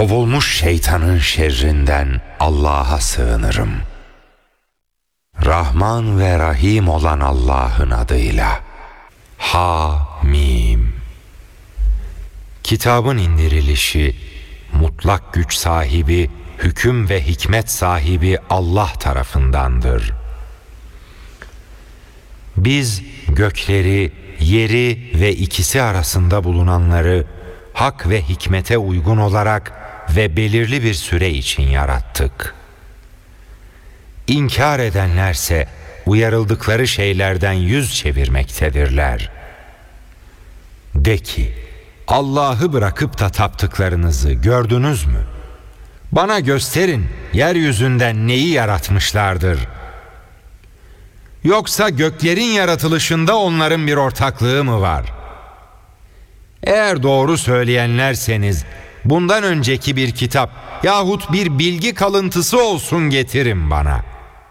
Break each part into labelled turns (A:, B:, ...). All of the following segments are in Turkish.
A: Kovulmuş şeytanın şerrinden Allah'a sığınırım. Rahman ve Rahim olan Allah'ın adıyla. Hamim. Kitabın indirilişi, mutlak güç sahibi, hüküm ve hikmet sahibi Allah tarafındandır. Biz gökleri, yeri ve ikisi arasında bulunanları hak ve hikmete uygun olarak ve belirli bir süre için yarattık. İnkar edenlerse uyarıldıkları şeylerden yüz çevirmektedirler. De ki, Allah'ı bırakıp da taptıklarınızı gördünüz mü? Bana gösterin, yeryüzünden neyi yaratmışlardır? Yoksa göklerin yaratılışında onların bir ortaklığı mı var? Eğer doğru söyleyenlerseniz, bundan önceki bir kitap yahut bir bilgi kalıntısı olsun getirin bana.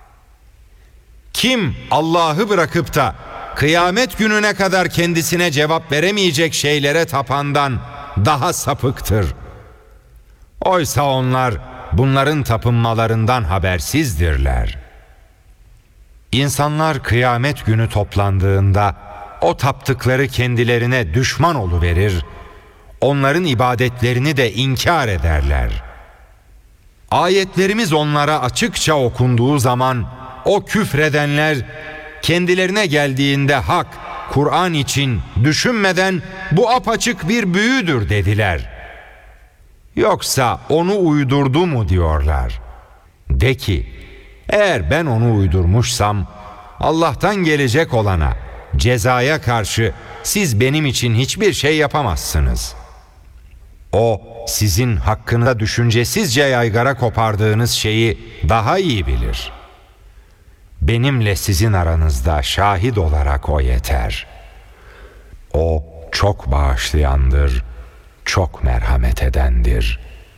A: Kim Allah'ı bırakıp da kıyamet gününe kadar kendisine cevap veremeyecek şeylere tapandan daha sapıktır. Oysa onlar bunların tapınmalarından habersizdirler. İnsanlar kıyamet günü toplandığında o taptıkları kendilerine düşman oluverir, onların ibadetlerini de inkar ederler. Ayetlerimiz onlara açıkça okunduğu zaman o küfredenler kendilerine geldiğinde hak, Kur'an için düşünmeden bu apaçık bir büyüdür dediler. Yoksa onu uydurdu mu diyorlar. De ki, eğer ben onu uydurmuşsam Allah'tan gelecek olana, cezaya karşı siz benim için hiçbir şey yapamazsınız. O sizin hakkında düşüncesizce yaygara kopardığınız şeyi daha iyi bilir. Benimle sizin aranızda şahit olarak o yeter. O çok bağışlayandır, çok merhamet edendir.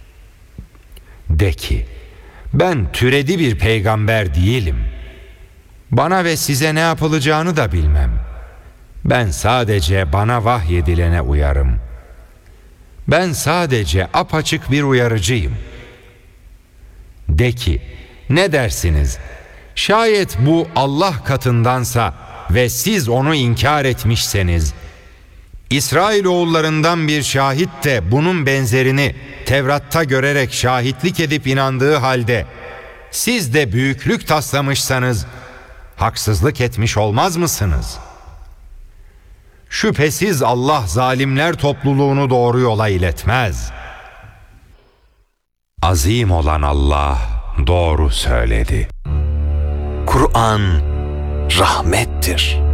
A: De ki, ben türedi bir peygamber değilim. Bana ve size ne yapılacağını da bilmem. Ben sadece bana vahyedilene uyarım. Ben sadece apaçık bir uyarıcıyım. De ki, ne dersiniz? Şayet bu Allah katındansa ve siz onu inkar etmişseniz, İsrailoğullarından bir şahit de bunun benzerini Tevrat'ta görerek şahitlik edip inandığı halde siz de büyüklük taslamışsanız haksızlık etmiş olmaz mısınız? Şüphesiz Allah zalimler topluluğunu doğru yola iletmez. Azim olan Allah doğru söyledi.
B: Kur'an rahmettir.